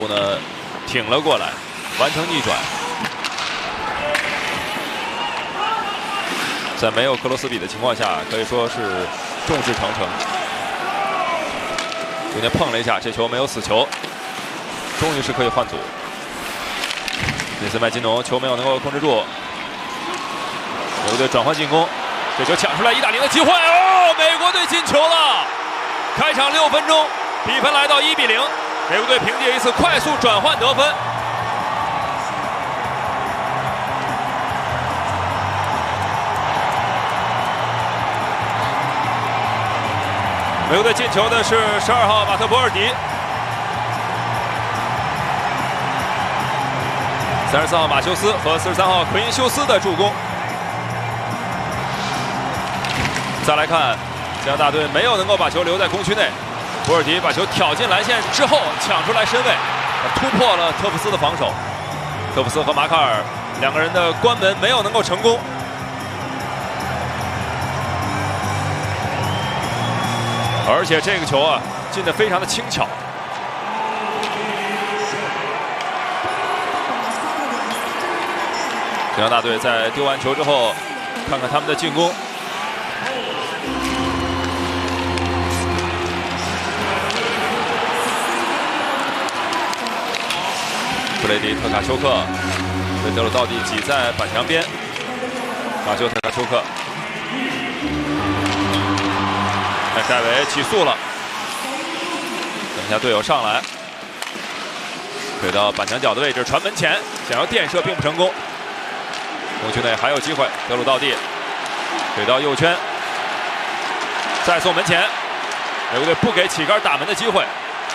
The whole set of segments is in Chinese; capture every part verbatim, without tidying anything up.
呢挺了过来，完成逆转。在没有克罗斯比的情况下，可以说是众志成城。中间碰了一下，这球没有死球，终于是可以换组。内斯麦金农球没有能够控制住，美国队转换进攻，这球抢出来，意大利的机会哦，美国队进球了！开场六分钟，比分来到一比零。 美国队凭借一次快速转换得分。美国队进球的是十二号马特博尔迪，三十四号马修斯和四十三号奎因修斯的助攻。再来看，加拿大队没有能够把球留在攻区内。 博尔迪把球挑进篮线之后抢出来身位，突破了特夫斯的防守。特夫斯和马卡尔两个人的关门没有能够成功。而且这个球啊进得非常的轻巧。加拿大队在丢完球之后，看看他们的进攻。 布雷迪特卡丘克被德鲁道蒂挤在板墙边，马修特卡丘克，麦盖维起速了，等一下队友上来，推到板墙角的位置，传门前，想要垫射并不成功。攻区内还有机会，德鲁道蒂推到右圈，再送门前，美国队不给起杆打门的机会。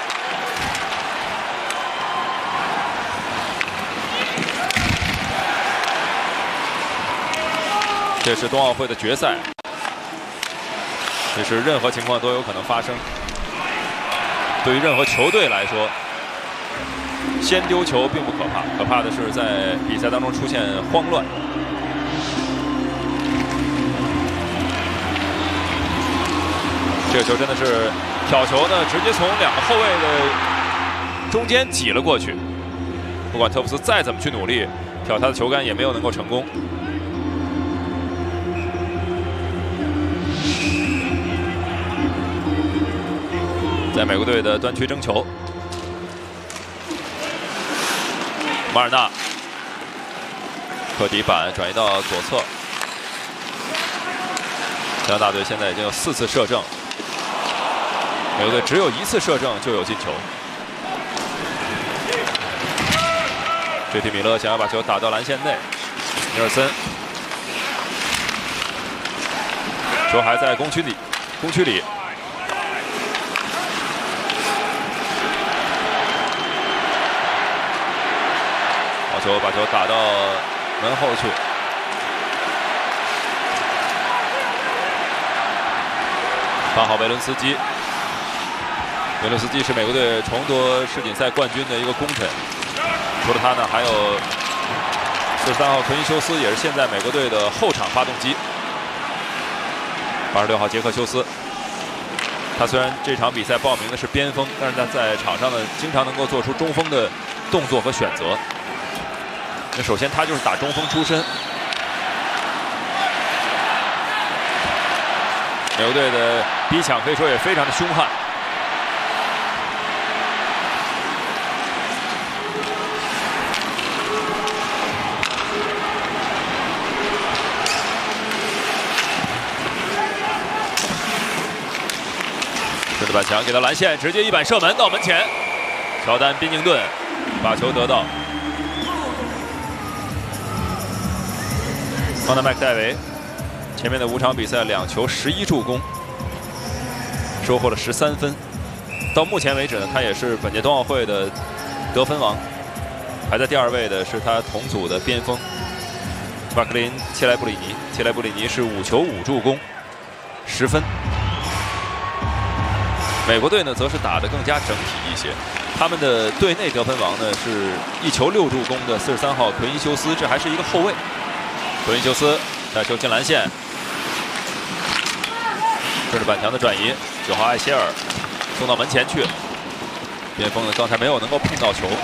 这是冬奥会的决赛，这是任何情况都有可能发生。对于任何球队来说，先丢球并不可怕，可怕的是在比赛当中出现慌乱。这个球真的是挑球呢，直接从两个后卫的中间挤了过去。不管特夫斯再怎么去努力，挑他的球杆也没有能够成功。 在美国队的端区争球，马尔纳克底板转移到左侧，加拿大队现在已经有四次射正，美国队只有一次射正就有进球。J T 米勒想要把球打到篮线内，尼尔森球还在攻区里，攻区里。 球把球打到门后去，八号维伦斯基，维伦斯基是美国队重夺世锦赛冠军的一个功臣。除了他呢，还有四十三号奎因修斯，也是现在美国队的后场发动机。八十六号杰克修斯，他虽然这场比赛报名的是边锋，但是他在场上呢，经常能够做出中锋的动作和选择。 那首先，他就是打中锋出身。美国队的逼抢可以说也非常的凶悍。顺着板墙给到篮线，直接一板射门到门前。乔丹·宾宁顿把球得到。 康纳麦克戴维，前面的五场比赛两球十一助攻，收获了十三分。到目前为止呢，他也是本届冬奥会的得分王。排在第二位的是他同组的边锋马克林切莱布里尼，切莱布里尼是五球五助攻，十分。美国队呢，则是打得更加整体一些。他们的队内得分王呢是一球六助攻的四十三号奎因修斯，这还是一个后卫。 奎因修斯带球进篮线，顺着板墙的转移，九号艾歇尔送到门前去。边锋呢，刚才没有能够碰到球。